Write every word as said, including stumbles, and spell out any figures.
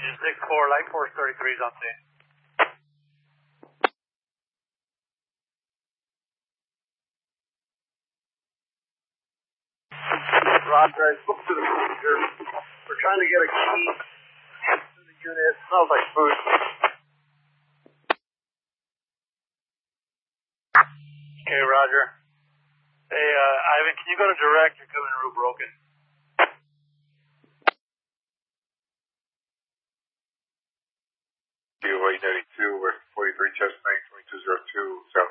Engine six four, Light Force thirty-three is on scene. Roger, I spoke to the manager. We're trying to get a key to the unit. It smells like food. Okay, Roger. Hey, uh, Ivan, can you go to direct? You're coming through broken. Kilo eight ninety-two, we're forty-three Chestnut, twenty-two oh two, South